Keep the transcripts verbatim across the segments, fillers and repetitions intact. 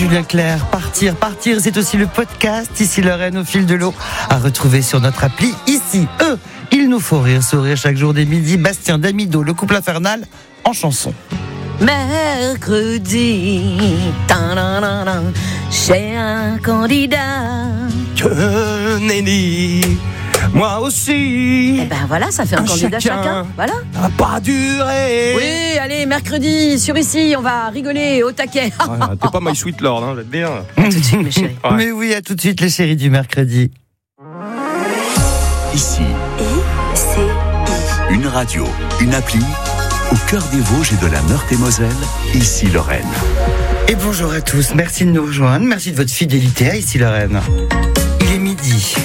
Julien Clerc. Partir, partir, c'est aussi le podcast Ici Lorraine au fil de l'eau à retrouver sur notre appli Ici. Eux, il nous faut rire, sourire chaque jour des midis. Bastien Damido, le couple infernal en chanson. Mercredi, j'ai un candidat. Que nenni, moi aussi. Eh ben voilà, ça fait un, un candidat chacun. chacun. Voilà. Ça n'a pas duré. Oui, allez, mercredi, sur Ici, on va rigoler au taquet. Ouais, t'es pas My Sweet Lord, hein, j'aime bien. À tout de suite, mes chéris. Ouais. Mais oui, à tout de suite, les chéris du mercredi. Ici. I, C, I. Une radio, une appli, au cœur des Vosges et de la Meurthe-et-Moselle, Ici Lorraine. Et bonjour à tous, merci de nous rejoindre, merci de votre fidélité à Ici Lorraine. Il est midi.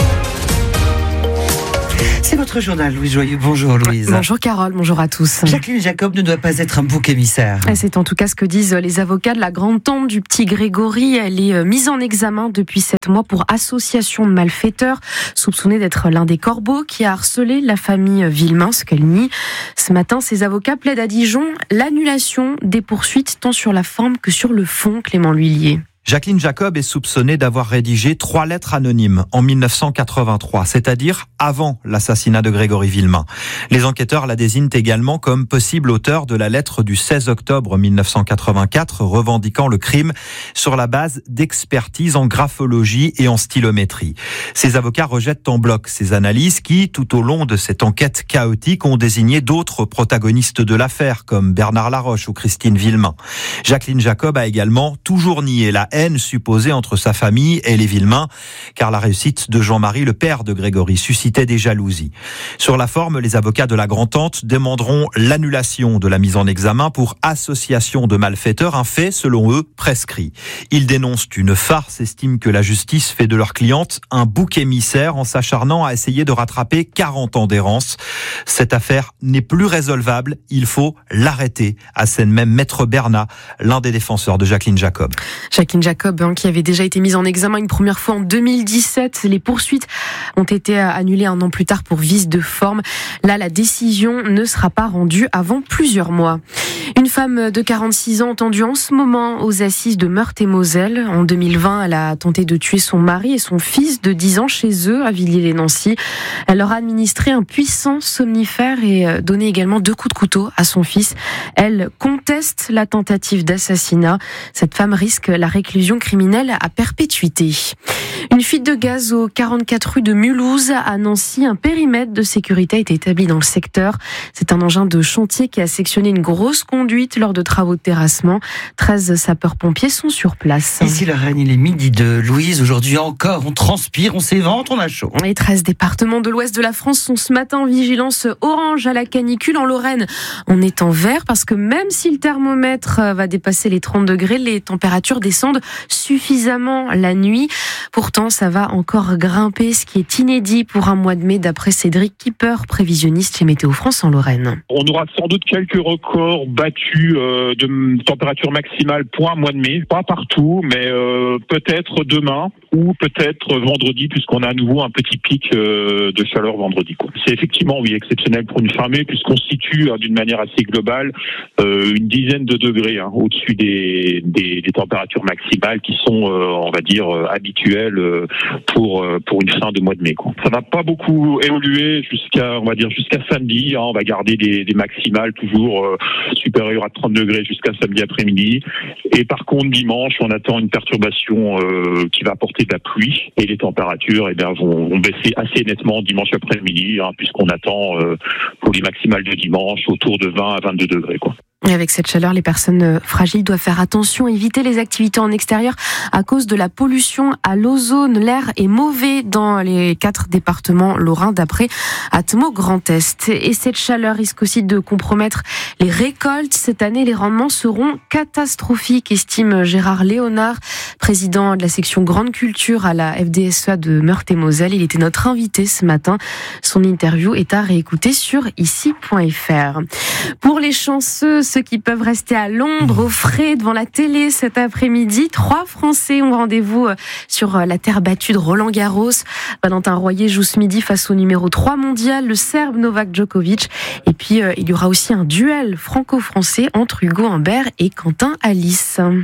C'est votre journal, Louise Joyeux. Bonjour Louise. Bonjour Carole, bonjour à tous. Jacqueline Jacob ne doit pas être un bouc émissaire. C'est en tout cas ce que disent les avocats de la grande-tante du petit Grégory. Elle est mise en examen depuis sept mois pour association de malfaiteurs, soupçonnée d'être l'un des corbeaux qui a harcelé la famille Villemain, ce qu'elle nie. Ce matin, ses avocats plaident à Dijon l'annulation des poursuites tant sur la forme que sur le fond, Clément L'Huillier. Jacqueline Jacob est soupçonnée d'avoir rédigé trois lettres anonymes en dix-neuf cent quatre-vingt-trois, c'est-à-dire avant l'assassinat de Grégory Villemain. Les enquêteurs la désignent également comme possible auteur de la lettre du seize octobre dix-neuf cent quatre-vingt-quatre revendiquant le crime sur la base d'expertise en graphologie et en stylométrie. Ces avocats rejettent en bloc ces analyses qui, tout au long de cette enquête chaotique, ont désigné d'autres protagonistes de l'affaire comme Bernard Laroche ou Christine Villemain. Jacqueline Jacob a également toujours nié la haine supposée entre sa famille et les Villemain, car la réussite de Jean-Marie, le père de Grégory, suscitait des jalousies. Sur la forme, les avocats de la grand-tante demanderont l'annulation de la mise en examen pour association de malfaiteurs, un fait, selon eux, prescrit. Ils dénoncent une farce, estiment que la justice fait de leur cliente un bouc émissaire en s'acharnant à essayer de rattraper quarante ans d'errance. Cette affaire n'est plus résolvable, il faut l'arrêter, assène même Maître Bernat, l'un des défenseurs de Jacqueline Jacob. Jacqueline Jacob, hein, qui avait déjà été mise en examen une première fois en deux mille dix-sept. Les poursuites ont été annulées un an plus tard pour vice de forme. Là, la décision ne sera pas rendue avant plusieurs mois. Une femme de quarante-six ans entendue en ce moment aux assises de Meurthe-et-Moselle. En deux mille vingt, elle a tenté de tuer son mari et son fils de dix ans chez eux à Villiers-les-Nancy. Elle leur a administré un puissant somnifère et donné également deux coups de couteau à son fils. Elle conteste la tentative d'assassinat. Cette femme risque la réclusion criminelle à perpétuité. Une fuite de gaz aux quarante-quatre rue de Mulhouse à Nancy. Un périmètre de sécurité a été établi dans le secteur. C'est un engin de chantier qui a sectionné une grosse conduite lors de travaux de terrassement. treize sapeurs-pompiers sont sur place. Ici Lorraine, il est midi de Louise. Aujourd'hui encore, on transpire, on s'évente, on a chaud. Les treize départements de l'ouest de la France sont ce matin en vigilance orange à la canicule. En Lorraine, on est en vert parce que même si le thermomètre va dépasser les trente degrés, les températures descendent suffisamment la nuit. Pourtant, ça va encore grimper, ce qui est inédit pour un mois de mai, d'après Cédric Kipper, prévisionniste chez Météo France en Lorraine. On aura sans doute quelques records battus euh, de température maximale pour un mois de mai. Pas partout, mais euh, peut-être demain ou peut-être vendredi, puisqu'on a à nouveau un petit pic euh, de chaleur vendredi. Quoi. C'est effectivement, oui, exceptionnel pour une fin mai, puisqu'on se situe hein, d'une manière assez globale euh, une dizaine de degrés hein, au-dessus des, des, des températures maximales qui sont, euh, on va dire, euh, habituelles euh, pour euh, pour une fin de mois de mai. Quoi. Ça n'a pas beaucoup évolué jusqu'à, on va dire, jusqu'à samedi. Hein, on va garder des, des maximales toujours euh, supérieures à trente degrés jusqu'à samedi après-midi. Et par contre, dimanche, on attend une perturbation euh, qui va apporter de la pluie et les températures eh bien, vont, vont baisser assez nettement dimanche après-midi, hein, puisqu'on attend euh, pour les maximales de dimanche autour de vingt à vingt-deux degrés. Quoi. Et avec cette chaleur, les personnes fragiles doivent faire attention, éviter les activités en extérieur à cause de la pollution à l'ozone. L'air est mauvais dans les quatre départements lorrains d'après Atmo Grand Est. Et cette chaleur risque aussi de compromettre les récoltes. Cette année, les rendements seront catastrophiques, estime Gérard Léonard, président de la section Grande Culture à la F D S E A de Meurthe-et-Moselle. Il était notre invité ce matin. Son interview est à réécouter sur ici point f r. Pour les chanceux, ceux qui peuvent rester à l'ombre, au frais, devant la télé cet après-midi, trois Français ont rendez-vous sur la terre battue de Roland-Garros. Valentin Royer joue ce midi face au numéro trois mondial, le Serbe Novak Djokovic. Et puis, euh, il y aura aussi un duel franco-français entre Hugo Humbert et Quentin Alice.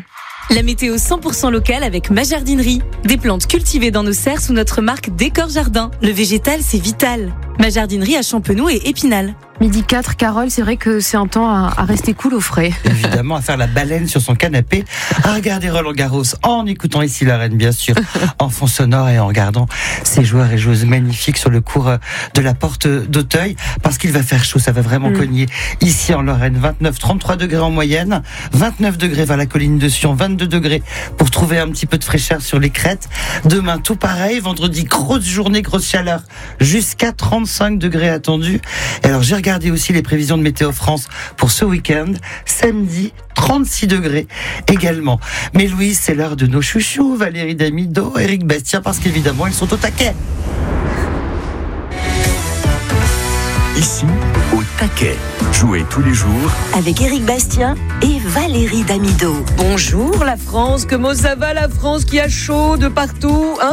La météo cent pour cent locale avec ma jardinerie. Des plantes cultivées dans nos serres sous notre marque Décor Jardin. Le végétal, c'est vital. Ma jardinerie à Champenoux et Épinal. Midi quatre, Carole, c'est vrai que c'est un temps à, à rester cool au frais. Évidemment, à faire la baleine sur son canapé, à regarder Roland Garros, en écoutant ici la reine, bien sûr, en fond sonore et en regardant ces joueurs et joueuses magnifiques sur le cours de la porte d'Auteuil, parce qu'il va faire chaud, ça va vraiment mmh. cogner. Ici en Lorraine, vingt-neuf, trente-trois degrés en moyenne, vingt-neuf degrés vers la colline de Sion, vingt-deux degrés pour trouver un petit peu de fraîcheur sur les crêtes. Demain, tout pareil, vendredi, grosse journée, grosse chaleur, jusqu'à trente-cinq degrés attendus. Et alors, j'ai regardez aussi les prévisions de Météo France pour ce week-end. Samedi, trente-six degrés également. Mais Louise, c'est l'heure de nos chouchous, Valérie Damido, Éric Bastien, parce qu'évidemment, ils sont au taquet. Ici, au taquet. Jouez tous les jours avec Éric Bastien et Valérie Damido. Bonjour la France, comment ça va la France qui a chaud de partout, hein?